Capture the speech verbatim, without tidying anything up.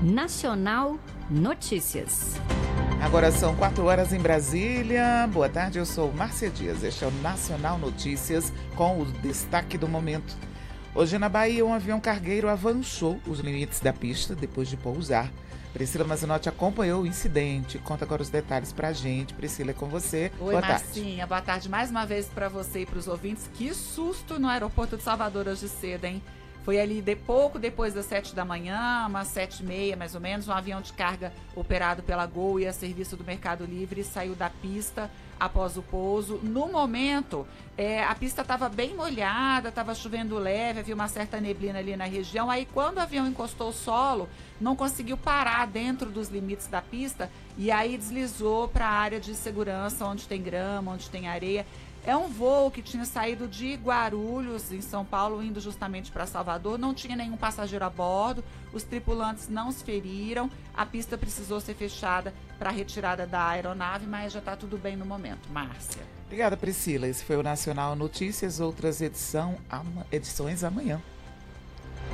Nacional Notícias. Agora são quatro horas em Brasília. Boa tarde, eu sou Márcia Dias. Este é o Nacional Notícias com o destaque do momento. Hoje na Bahia, um avião cargueiro avançou os limites da pista depois de pousar. Priscila Mazinotti acompanhou o incidente. Conta agora os detalhes pra gente. Priscila, é com você. Oi, boa Marcinha. tarde. Boa tarde mais uma vez para você e para os ouvintes. Que susto no aeroporto de Salvador hoje cedo, hein? Foi ali de pouco depois das sete da manhã, umas sete e meia mais ou menos, um avião de carga operado pela Gol e a serviço do Mercado Livre saiu da pista após o pouso. No momento, é, a pista estava bem molhada, estava chovendo leve, havia uma certa neblina ali na região. Aí quando o avião encostou o solo, não conseguiu parar dentro dos limites da pista e aí deslizou para a área de segurança, onde tem grama, onde tem areia. É um voo que tinha saído de Guarulhos, em São Paulo, indo justamente para Salvador. Não tinha nenhum passageiro a bordo, os tripulantes não se feriram. A pista precisou ser fechada para a retirada da aeronave, mas já está tudo bem no momento. Márcia. Obrigada, Priscila. Esse foi o Nacional Notícias. Outras edição, edições amanhã.